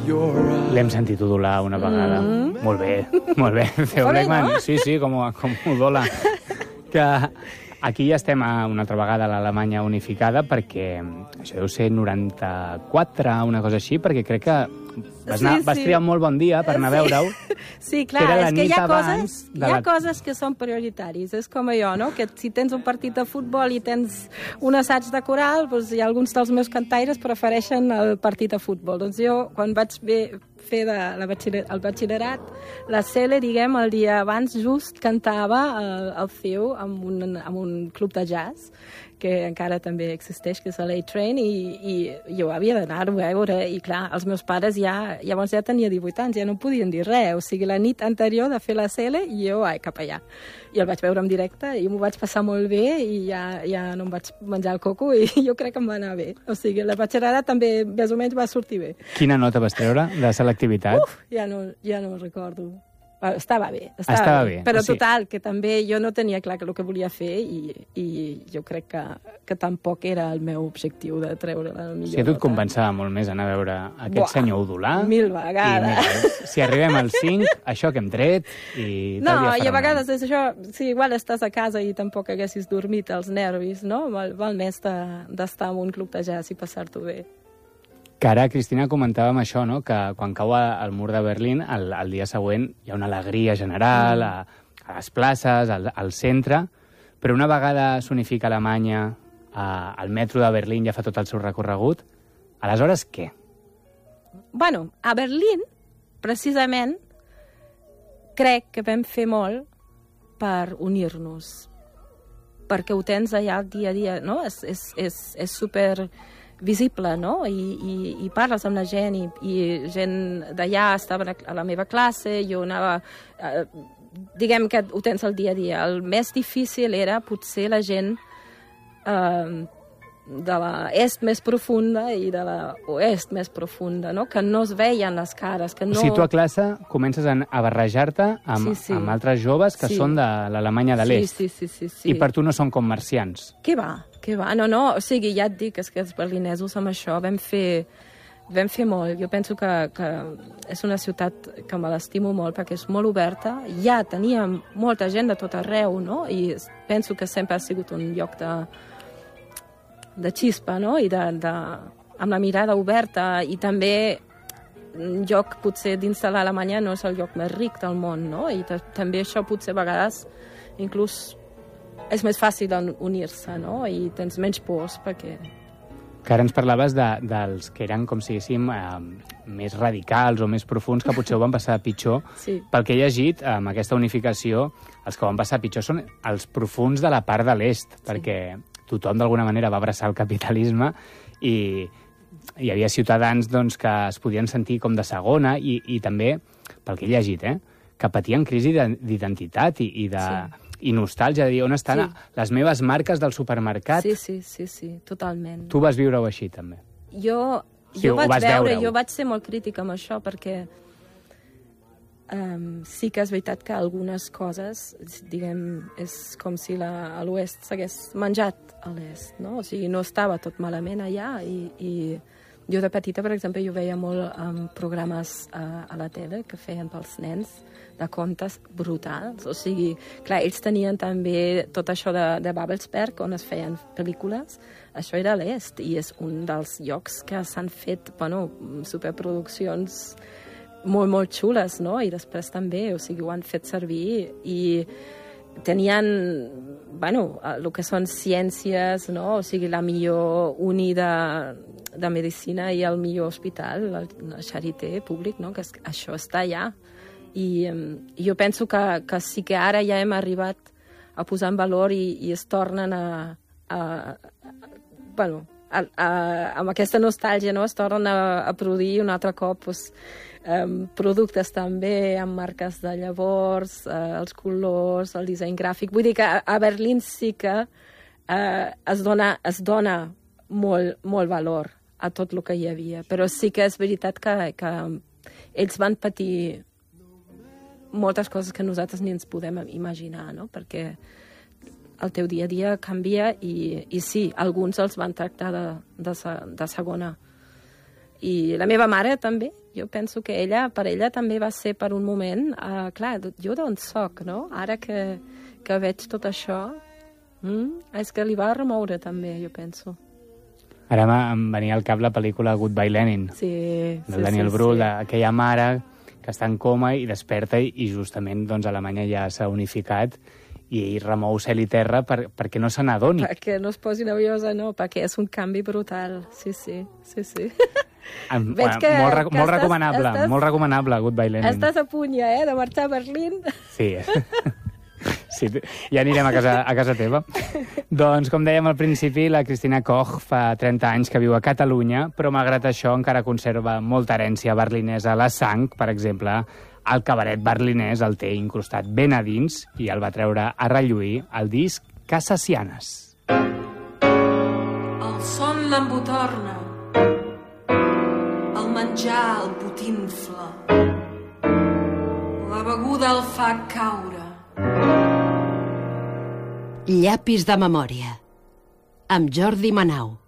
L'hem sentit udolar una vegada. Molt bé, molt bé. Theo Blackman, no? Sí, com udola. Que aquí ja estem una altra vegada a l'Alemanya unificada, perquè això deu ser 94, una cosa així, perquè crec que vas triar un molt bon dia per anar a veure-ho. Sí, clar, és que hi ha coses que són prioritaris. És com jo, no? Que si tens un partit de futbol i tens un assaig de coral, doncs hi ha alguns dels meus cantaires prefereixen el partit de futbol. Doncs jo, quan vaig fer el batxillerat, la Cele, diguem, el dia abans just cantava el Theo en un club de jazz, que encara també existeix, que és el A-Train, i jo havia d'anar-ho a veure, i clar, els meus pares llavors ja tenia 18 anys, ja no podien dir res, o sigui, la nit anterior de fer la Cele, i jo, cap allà. I el vaig veure en directe, i m'ho vaig passar molt bé, i ja no em vaig menjar el coco, i jo crec que em va anar bé. O sigui, la batxillerada també, més o menys, va sortir bé. Quina nota vas treure de selectivitat? Ja no ho recordo. Estava bé. Però total, que també jo no tenia clar el que volia fer i jo crec que tampoc era el meu objectiu de treure la millor nota. Sí, a tu et compensava molt més anar a veure aquest senyor udolar. 1000 vegades. I mira, si arribem al 5, això que hem tret i no, i a vegades és això, si igual estàs a casa i tampoc haguessis dormit els nervis, no? Val més d'estar en un club de jazz i passar-t'ho bé. Que ara, Cristina, comentàvem això, no? Que quan cau el mur de Berlín, el dia següent hi ha una alegria general a les places, al centre, però una vegada s'unifica Alemanya, el metro de Berlín ja fa tot el seu recorregut, aleshores què? Bueno, a Berlín, precisament, crec que vam fer molt per unir-nos, perquè ho tens allà el dia a dia, no? És super visible, no? I parles amb la gent, i gent d'allà estava a la meva classe, jo anava... diguem que ho tens al dia a dia. El més difícil era potser la gent de l'est més profunda i de l'oest més profunda, no? Que no es veien les cares, que no... O sigui, tu a classe comences a barrejar-te amb altres joves que són de l'Alemanya de l'est. Sí. I per tu no són com marcians. Què va? No, o sigui, ja et dic, és que els berlinesos amb això vam fer molt. Jo penso que és una ciutat que me l'estimo molt perquè és molt oberta. Ja teníem molta gent de tot arreu, no? I penso que sempre ha sigut un lloc de xispa, no? I amb la mirada oberta, i també un lloc potser dins de l'Alemanya no és el lloc més ric del món, no? I també això potser a vegades inclús és més fàcil unir-se, no? I tens menys pors perquè... Que ara ens parlaves dels que eren, com si diguéssim, més radicals o més profuns, que potser ho van passar pitjor. Sí. Pel que he llegit, amb aquesta unificació, els que van passar pitjor són els profuns de la part de l'est, perquè tothom d'alguna manera va abraçar el capitalisme i hi havia ciutadans doncs, que es podien sentir com de segona i també, pel que he llegit, que patien crisi d'identitat i nostàlgia, de dir, on estan les meves marques del supermercat? Sí, totalment. Tu vas viure-ho així, també? Jo vaig ser molt crítica amb això, perquè sí que és veritat que algunes coses, diguem, és com si a l'oest s'hagués menjat a l'est, no? O sigui, no estava tot malament allà, i jo de petita, per exemple, jo veia molt programes a la tele que feien pels nens, de contes brutals. O sigui, clar, ells tenien també tot això de Babelsberg, on es feien pel·lícules. Això era a l'est, i és un dels llocs que s'han fet, superproduccions molt, molt xules, no? I després també, o sigui, ho han fet servir, i tenien, el que són ciències, no? O sigui, la millor uni de medicina i el millor hospital, el Charité públic, no? Que això està allà. I jo penso que sí que ara ja hem arribat a posar en valor i es tornen amb aquesta nostàlgia, no? Es tornen a produir un altre cop productes també amb marques de llavors, els colors, el disseny gràfic. Vull dir que a Berlín sí que es dona molt valor a tot el que hi havia, però sí que és veritat que ells van patir moltes coses que nosaltres ni ens podem imaginar, no? Perquè el teu dia a dia canvia i sí, alguns els van tractar de segona. I la meva mare també, jo penso que per ella també va ser per un moment, clar, jo d'on soc, no? Ara que veig tot això, és que li va remoure també, jo penso. Ara em venia al cap la pel·lícula Goodbye Lenin, del Daniel Brühl, d'aquella mare que està en coma i desperta i justament doncs, Alemanya ja s'ha unificat i ell remou cel i terra perquè no se n'adoni. Perquè no es posi nerviosa, no, perquè és un canvi brutal. Sí. Molt recomanable, Goodbye Lenin. Estàs a punt ja, de marxar a Berlín. Sí. Sí, ja anirem a casa teva. Doncs, com dèiem al principi, la Cristina Koch fa 30 anys que viu a Catalunya, però malgrat això encara conserva molta herència berlinesa a la sang. Per exemple, el cabaret berlinès el té incrustat ben a dins i el va treure a relluir el disc Casasianes. El son l'embotorna, el menjar el botinfla, la beguda el fa caure. Llapis de memòria, amb Jordi Manau.